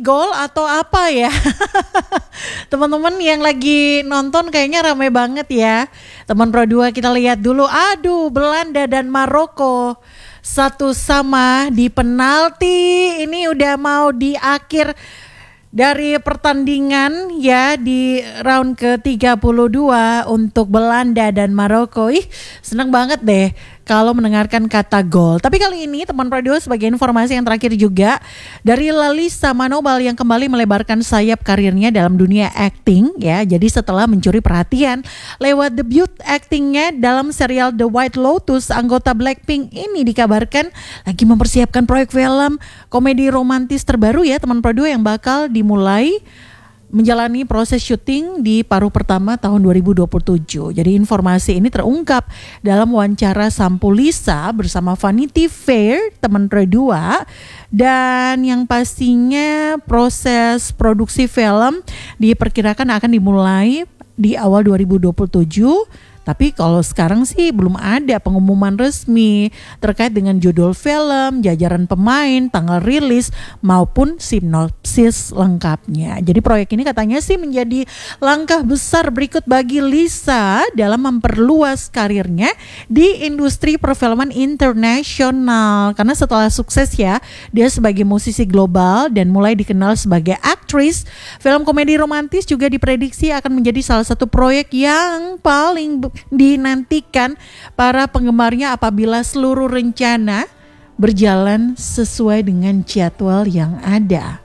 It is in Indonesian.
gol atau apa ya? Teman-teman yang lagi nonton kayaknya ramai banget ya. Teman Pro 2 kita lihat dulu. Aduh, Belanda dan Maroko 1-1 di penalti. Ini udah mau di akhir dari pertandingan ya, di round ke-32 untuk Belanda dan Maroko. Seneng banget deh kalau mendengarkan kata gol. Tapi kali ini teman radio sebagai informasi yang terakhir juga dari Lalisa Manobal yang kembali melebarkan sayap karirnya dalam dunia acting ya. Jadi setelah mencuri perhatian lewat debut actingnya dalam serial The White Lotus, anggota Blackpink ini dikabarkan lagi mempersiapkan proyek film komedi romantis terbaru ya teman radio yang bakal dimulai menjalani proses syuting di paruh pertama tahun 2027. Jadi informasi ini terungkap dalam wawancara Sampul Lisa bersama Vanity Fair teman Radio 2, dan yang pastinya proses produksi film diperkirakan akan dimulai di awal 2027. Tapi kalau sekarang sih belum ada pengumuman resmi terkait dengan judul film, jajaran pemain, tanggal rilis maupun sinopsis lengkapnya. Jadi proyek ini katanya sih menjadi langkah besar berikut bagi Lisa dalam memperluas karirnya di industri perfilman internasional. Karena setelah sukses ya, dia sebagai musisi global dan mulai dikenal sebagai aktris, film komedi romantis juga diprediksi akan menjadi salah satu proyek yang paling dinantikan para penggemarnya apabila seluruh rencana berjalan sesuai dengan jadwal yang ada.